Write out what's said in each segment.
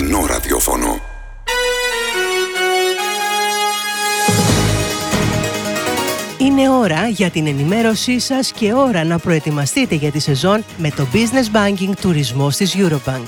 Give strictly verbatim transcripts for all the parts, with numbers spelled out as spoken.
Κοντινό ραδιόφωνο. Είναι ώρα για την ενημέρωσή σας και ώρα να προετοιμαστείτε για τη σεζόν με το Business Banking τουρισμός της Eurobank.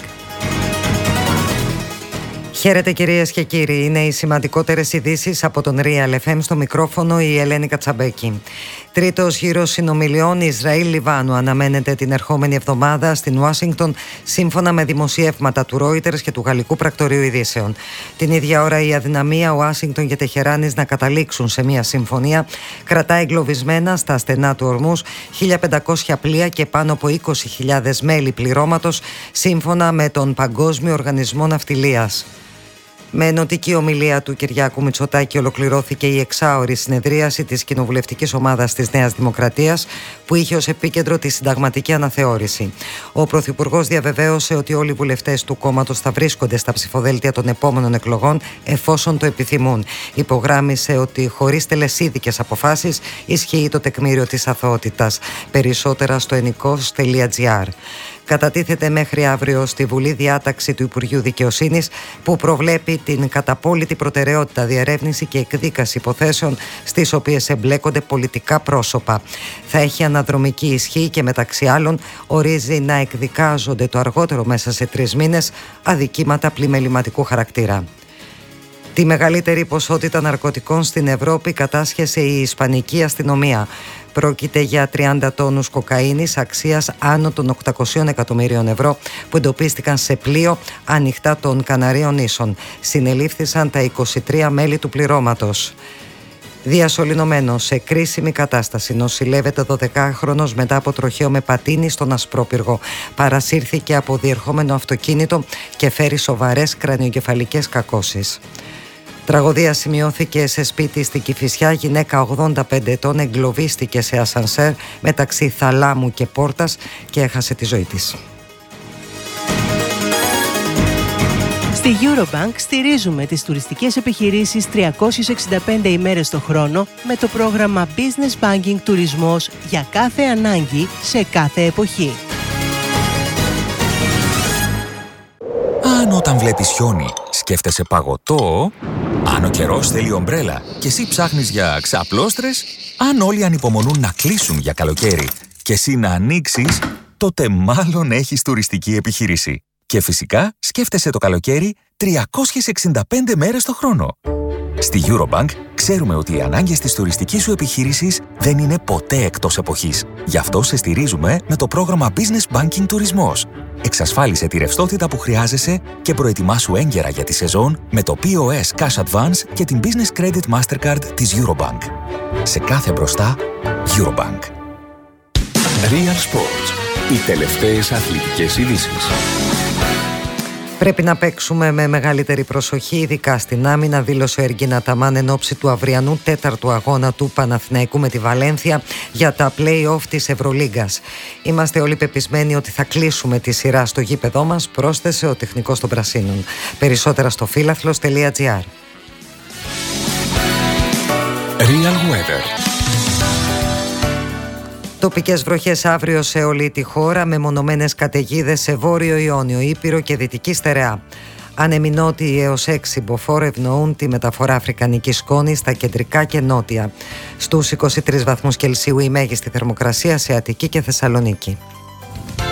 Χαίρετε κυρίες και κύριοι, είναι οι σημαντικότερες ειδήσεις από τον Real εφ εμ, στο μικρόφωνο η Ελένη Κατσαμπέκη. Τρίτος γύρος συνομιλιών Ισραήλ-Λιβάνου αναμένεται την ερχόμενη εβδομάδα στην Ουάσιγκτον, σύμφωνα με δημοσιεύματα του Reuters και του Γαλλικού Πρακτορείου Ειδήσεων. Την ίδια ώρα η αδυναμία Ουάσιγκτον και Τεχεράνης να καταλήξουν σε μια συμφωνία κρατά εγκλωβισμένα στα στενά του Ορμούς χίλια πεντακόσια πλοία και πάνω από είκοσι χιλιάδες μέλη πληρώματος, σύμφωνα με τον Παγκόσμιο Οργανισμό Ναυτιλίας. Με ενωτική ομιλία του Κυριάκου Μητσοτάκη ολοκληρώθηκε η εξάωρη συνεδρίαση της κοινοβουλευτικής ομάδας της Νέας Δημοκρατίας, που είχε ως επίκεντρο τη συνταγματική αναθεώρηση. Ο Πρωθυπουργός διαβεβαίωσε ότι όλοι οι βουλευτές του κόμματος θα βρίσκονται στα ψηφοδέλτια των επόμενων εκλογών εφόσον το επιθυμούν. Υπογράμμισε ότι χωρίς τελεσίδικες αποφάσεις ισχύει το τεκμήριο της αθωότητας. Περισσότερα στο ενικός τελεία τζι άρ. Κατατίθεται μέχρι αύριο στη Βουλή διάταξη του Υπουργείου Δικαιοσύνης που προβλέπει την καταπόλητη προτεραιότητα διερεύνηση και εκδίκαση υποθέσεων στις οποίες εμπλέκονται πολιτικά πρόσωπα. Θα έχει αναδρομική ισχύ και μεταξύ άλλων ορίζει να εκδικάζονται το αργότερο μέσα σε τρεις μήνες αδικήματα πλημεληματικού χαρακτήρα. Τη μεγαλύτερη ποσότητα ναρκωτικών στην Ευρώπη κατάσχεσε η Ισπανική αστυνομία. Πρόκειται για τριάντα τόνους κοκαίνης αξίας άνω των οκτακοσίων εκατομμυρίων ευρώ που εντοπίστηκαν σε πλοίο ανοιχτά των Καναρίων νήσων. Συνελήφθησαν τα είκοσι τρία μέλη του πληρώματος. Διασωληνωμένος σε κρίσιμη κατάσταση νοσηλεύεται δωδεκάχρονος μετά από τροχαίο με πατίνι στον Ασπρόπυργο. Παρασύρθηκε από διερχόμενο αυτοκίνητο και φέρει σοβαρές κρανιογκεφαλικές κακώσεις. Τραγωδία σημειώθηκε σε σπίτι στην Κηφισιά. Γυναίκα ογδόντα πέντε ετών εγκλωβίστηκε σε ασανσέρ μεταξύ θαλάμου και πόρτας και έχασε τη ζωή της. Στη Eurobank στηρίζουμε τις τουριστικές επιχειρήσεις τριακόσιες εξήντα πέντε ημέρες το χρόνο με το πρόγραμμα Business Banking Τουρισμός για κάθε ανάγκη σε κάθε εποχή. Αν όταν βλέπεις χιόνι σκέφτεσαι παγωτό, αν ο καιρός θέλει ομπρέλα και εσύ ψάχνεις για ξαπλώστρες, αν όλοι ανυπομονούν να κλείσουν για καλοκαίρι και εσύ να ανοίξεις, τότε μάλλον έχεις τουριστική επιχείρηση. Και φυσικά σκέφτεσαι το καλοκαίρι τριακόσιες εξήντα πέντε μέρες το χρόνο. Στη Eurobank ξέρουμε ότι οι ανάγκες της τουριστικής σου επιχείρησης δεν είναι ποτέ εκτός εποχής. Γι' αυτό σε στηρίζουμε με το πρόγραμμα Business Banking Τουρισμός. Εξασφάλισε τη ρευστότητα που χρειάζεσαι και προετοιμάσου έγκαιρα για τη σεζόν με το πι ο ες Cash Advance και την Business Credit Mastercard της Eurobank. Σε κάθε μπροστά, Eurobank. Real Sports. Οι τελευταίες αθλητικές ειδήσεις. Πρέπει να παίξουμε με μεγαλύτερη προσοχή, ειδικά στην άμυνα, δήλωσε ο Εργίν Αταμάν εν ώψη του αυριανού τέταρτου αγώνα του Παναθηναϊκού με τη Βαλένθια για τα play-off της Ευρωλίγκας. Είμαστε όλοι πεπισμένοι ότι θα κλείσουμε τη σειρά στο γήπεδό μας, πρόσθεσε ο τεχνικός των Πρασίνων. Περισσότερα στο φίλαθλος τελεία τζι άρ. Real Weather. Τοπικές βροχές αύριο σε όλη τη χώρα, με μονομένες καταιγίδες σε Βόρειο Ιόνιο, Ήπειρο και Δυτική Στερεά. Ανεμινότι έως έξι μποφόρ ευνοούν τη μεταφορά αφρικανικής σκόνης στα κεντρικά και νότια. Στους είκοσι τρεις βαθμούς Κελσίου η μέγιστη θερμοκρασία σε Αττική και Θεσσαλονίκη.